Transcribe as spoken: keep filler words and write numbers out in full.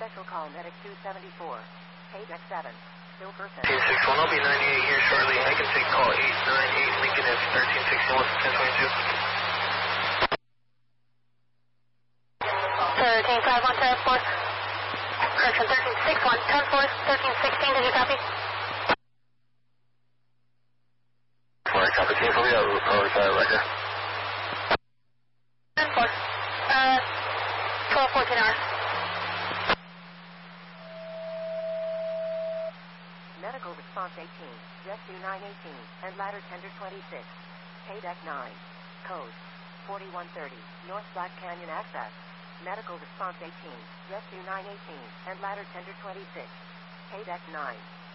Special call medic two seventy-four. Paydeck seven. Still person. two six one, I'll be ninety-eight here shortly. I can take call eight nine eight, Lincoln is thirteen sixty-one, ten twenty-two. thirteen five one, transport. Correction, thirteen six one, transport, thirteen sixteen, did you copy? Four, copy, can you put me out over that record? Transport, uh, twelve fourteen hours. Medical response eighteen, rescue nine eighteen, and ladder tender twenty-six. Paydeck nine. Code forty-one thirty, North Black Canyon access. Medical response eighteen, rescue nine eighteen, and ladder tender twenty-six. Paydeck nine.